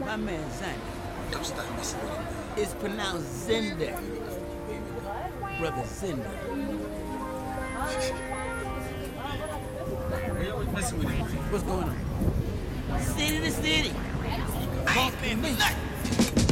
My man Xander. Don't stop messing with him. It's pronounced Zender. Brother Zender. We always messing with him. What's going on? City to city. I ain't been nothing.